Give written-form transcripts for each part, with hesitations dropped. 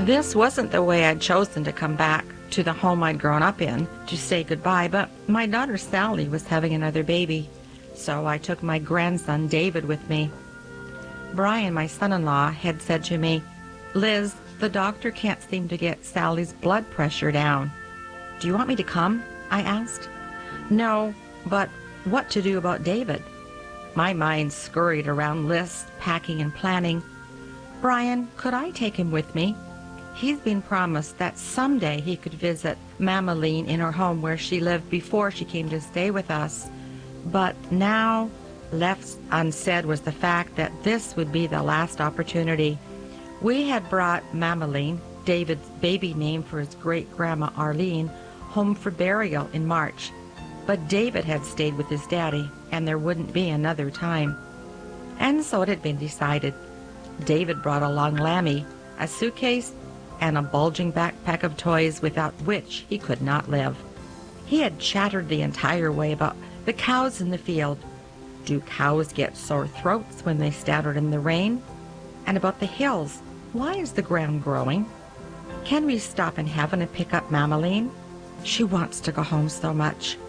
This wasn't the way I'd chosen to come back to the home I'd grown up in to say goodbye, but my daughter Sally was having another baby, so I took my grandson David with me. Brian, my son-in-law, had said to me, "Liz, the doctor can't seem to get Sally's blood pressure down. Do you want me to come?" I asked. "No, but what to do about David?" My mind scurried around lists, packing and planning. "Brian, could I take him with me? He's been promised that someday he could visit Mamaline in her home where she lived before she came to stay with us. But now," left unsaid was the fact that this would be the last opportunity. We had brought Mamaline, David's baby name for his great-grandma Arlene, home for burial in March. But David had stayed with his daddy, and there wouldn't be another time. And so it had been decided. David brought along Lammy, a suitcase, and a bulging backpack of toys without which he could not live. He had chattered the entire way about the cows in the field. Do cows get sore throats when they stuttered in the rain? And about the hills. Why is the ground growing? Can we stop in heaven and pick up Mamaline? She wants to go home so much.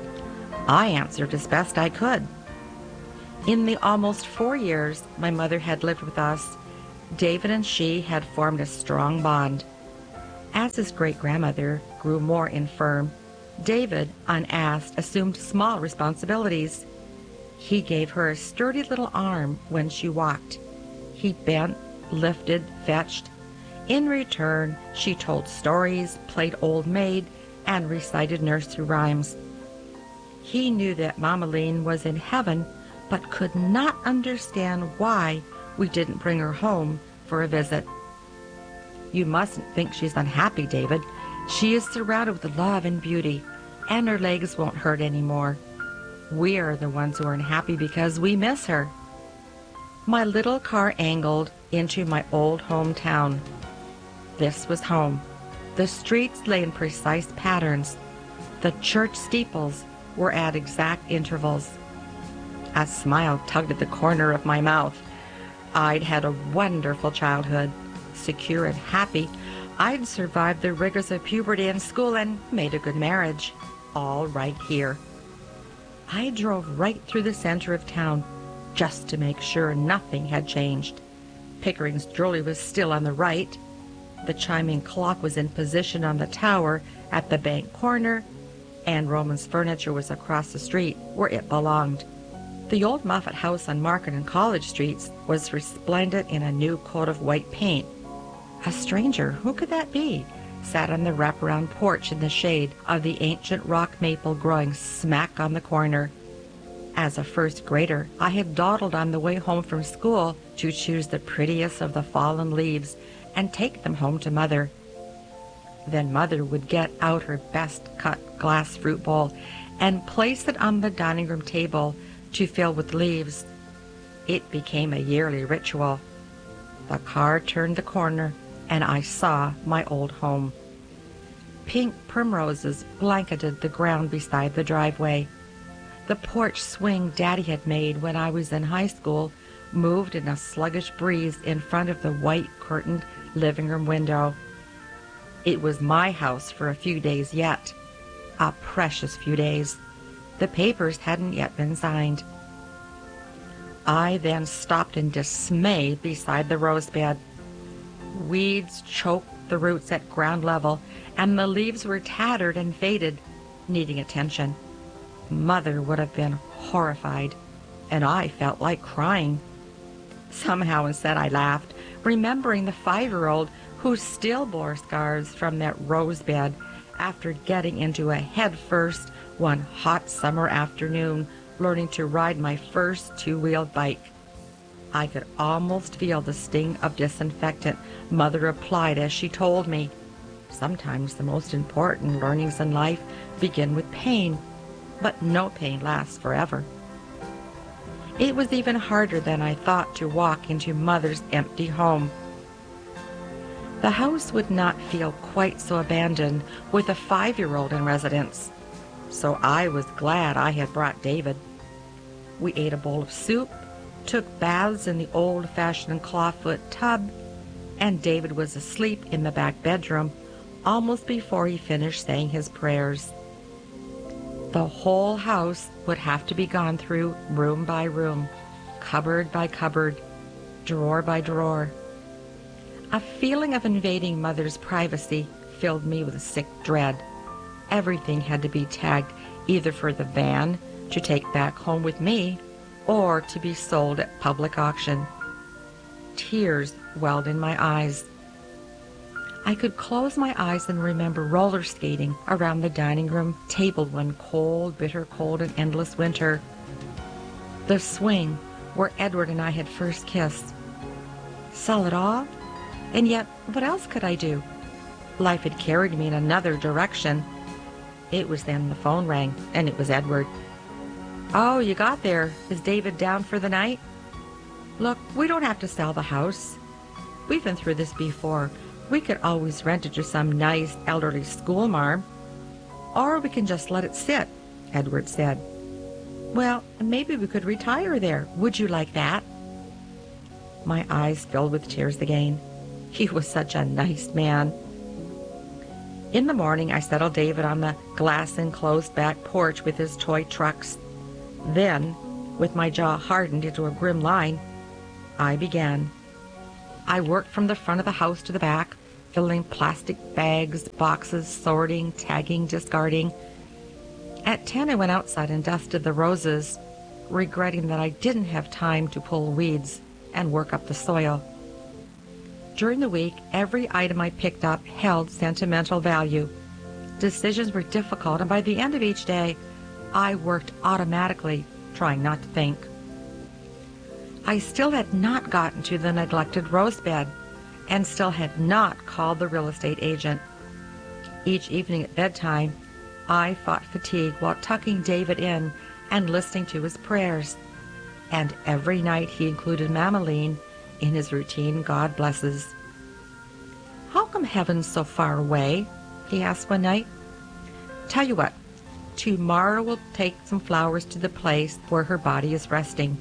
I answered as best I could. In the almost 4 years my mother had lived with us, David and she had formed a strong bond. As his great-grandmother grew more infirm, David, unasked, assumed small responsibilities. He gave her a sturdy little arm when she walked. He bent, lifted, fetched. In return, she told stories, played old maid, and recited nursery rhymes. He knew that Mamaline was in heaven, but could not understand why we didn't bring her home for a visit. "You mustn't think she's unhappy, David. She is surrounded with love and beauty, and her legs won't hurt anymore. We are the ones who are unhappy because we miss her." My little car angled into my old hometown. This was home. The streets lay in precise patterns. The church steeples were at exact intervals. A smile tugged at the corner of my mouth. I'd had a wonderful childhood. Secure and happy, I'd survived the rigors of puberty and school and made a good marriage. All right here. I drove right through the center of town, just to make sure nothing had changed. Pickering's jewelry was still on the right. The chiming clock was in position on the tower at the bank corner, and Roman's furniture was across the street where it belonged. The old Moffat house on Market and College Streets was resplendent in a new coat of white paint. A stranger, who could that be, sat on the wraparound porch in the shade of the ancient rock maple growing smack on the corner. As a first grader, I had dawdled on the way home from school to choose the prettiest of the fallen leaves and take them home to Mother. Then Mother would get out her best-cut glass fruit bowl and place it on the dining room table to fill with leaves. It became a yearly ritual. The car turned the corner, and I saw my old home. Pink primroses blanketed the ground beside the driveway. The porch swing Daddy had made when I was in high school moved in a sluggish breeze in front of the white-curtained living room window. It was my house for a few days yet. A precious few days. The papers hadn't yet been signed. I then stopped in dismay beside the rose bed. Weeds choked the roots at ground level, and the leaves were tattered and faded, needing attention. Mother would have been horrified, and I felt like crying. Somehow instead I laughed, remembering the 5-year-old who still bore scars from that rose bed after getting into a head-first one hot summer afternoon, learning to ride my first 2-wheeled bike. I could almost feel the sting of disinfectant Mother applied as she told me, "Sometimes the most important learnings in life begin with pain, but no pain lasts forever." It was even harder than I thought to walk into Mother's empty home. The house would not feel quite so abandoned with a 5-year-old in residence, so I was glad I had brought David. We ate a bowl of soup, took baths in the old-fashioned clawfoot tub, and David was asleep in the back bedroom almost before he finished saying his prayers. The whole house would have to be gone through room by room, cupboard by cupboard, drawer by drawer. A feeling of invading Mother's privacy filled me with a sick dread. Everything had to be tagged either for the van to take back home with me or to be sold at public auction. Tears welled in my eyes. I could close my eyes and remember roller skating around the dining room table one cold, bitter cold and endless winter. The swing where Edward and I had first kissed. Sell it all? And yet, what else could I do? Life had carried me in another direction. It was then the phone rang, and it was Edward. "Oh, you got there. Is David down for the night?" "Look, we don't have to sell the house. We've been through this before. We could always rent it to some nice elderly schoolmarm. Or we can just let it sit," Edward said. "Well, maybe we could retire there. Would you like that?" My eyes filled with tears again. He was such a nice man. In the morning, I settled David on the glass-enclosed back porch with his toy trucks. Then, with my jaw hardened into a grim line, I began. I worked from the front of the house to the back, filling plastic bags, boxes, sorting, tagging, discarding. At 10, I went outside and dusted the roses, regretting that I didn't have time to pull weeds and work up the soil. During the week, every item I picked up held sentimental value. Decisions were difficult, and by the end of each day, I worked automatically, trying not to think. I still had not gotten to the neglected rose bed, and still had not called the real estate agent. Each evening at bedtime, I fought fatigue while tucking David in and listening to his prayers. And every night he included Mamaline in his routine God blesses. "How come heaven's so far away?" he asked one night. "Tell you what, tomorrow we'll take some flowers to the place where her body is resting."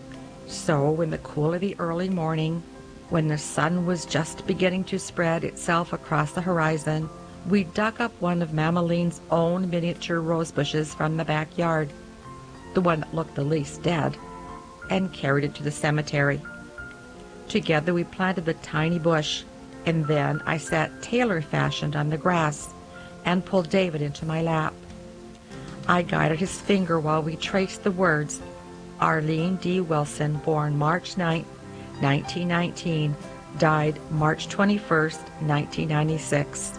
So in the cool of the early morning, when the sun was just beginning to spread itself across the horizon, we dug up one of Mamaline's own miniature rose bushes from the backyard, the one that looked the least dead, and carried it to the cemetery. Together we planted the tiny bush, and then I sat tailor-fashioned on the grass and pulled David into my lap. I guided his finger while we traced the words, "Arlene D. Wilson, born March 9, 1919, died March 21st, 1996.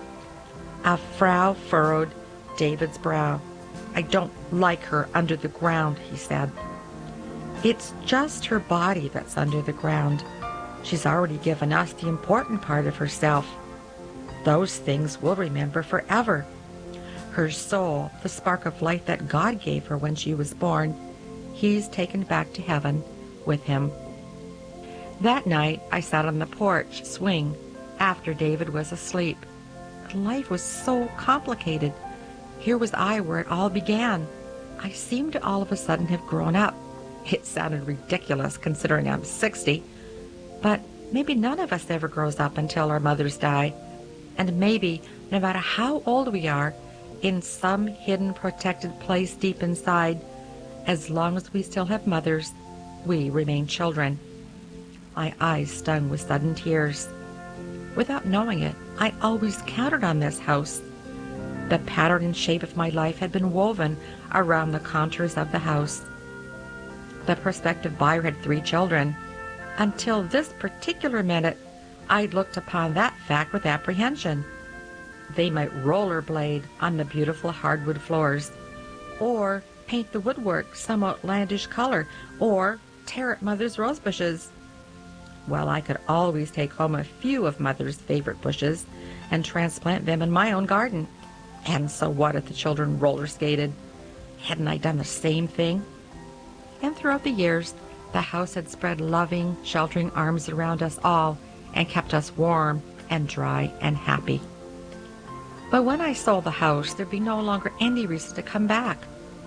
A frown furrowed David's brow. "I don't like her under the ground," he said. "It's just her body that's under the ground. She's already given us the important part of herself. Those things we'll remember forever. Her soul, the spark of life that God gave her when she was born, He's taken back to heaven with Him." That night, I sat on the porch swing after David was asleep. Life was so complicated. Here was I where it all began. I seemed to all of a sudden have grown up. It sounded ridiculous considering I'm 60, but maybe none of us ever grows up until our mothers die. And maybe, no matter how old we are, in some hidden protected place deep inside, as long as we still have mothers, we remain children. My eyes stung with sudden tears. Without knowing it, I always counted on this house. The pattern and shape of my life had been woven around the contours of the house. The prospective buyer had 3 children. Until this particular minute, I'd looked upon that fact with apprehension. They might rollerblade on the beautiful hardwood floors, or paint the woodwork some outlandish color, or tear at Mother's rose bushes. Well, I could always take home a few of Mother's favorite bushes and transplant them in my own garden. And so what if the children roller skated? Hadn't I done the same thing? And throughout the years, the house had spread loving, sheltering arms around us all and kept us warm and dry and happy. But when I sold the house, there'd be no longer any reason to come back.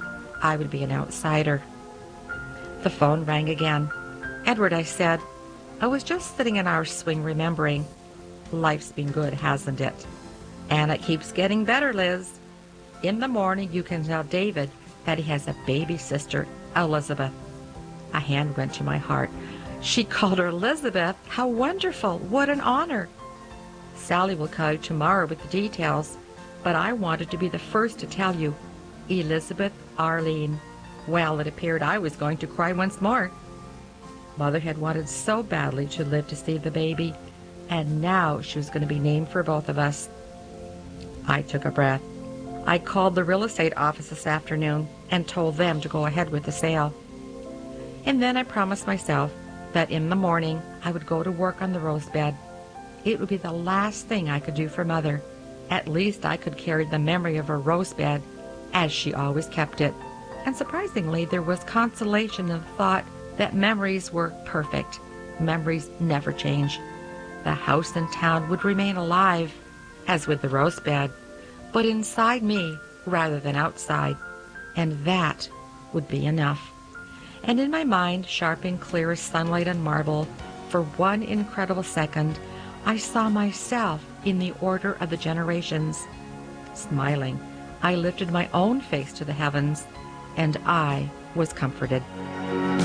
I would be an outsider. The phone rang again. "Edward," I said, I was just sitting in our swing remembering, life's been good, hasn't it? And it keeps getting better, Liz. In the morning, you can tell David that he has a baby sister, Elizabeth. A hand went to my heart. She called her Elizabeth. How wonderful. What an honor. Sally will call you tomorrow with the details, but I wanted to be the first to tell you, Elizabeth Arlene. Well, it appeared I was going to cry once more. Mother had wanted so badly to live to see the baby, and now she was going to be named for both of us. I took a breath. I called the real estate office this afternoon and told them to go ahead with the sale. And then I promised myself that in the morning I would go to work on the rose bed. It would be the last thing I could do for Mother. At least I could carry the memory of her rose bed as she always kept it. And surprisingly, there was consolation in the thought that memories were perfect. Memories never change. The house in town would remain alive, as with the rose bed, but inside me rather than outside. And that would be enough. And in my mind, sharp and clear as sunlight on marble, for one incredible second, I saw myself in the order of the generations. Smiling, I lifted my own face to the heavens, and I was comforted.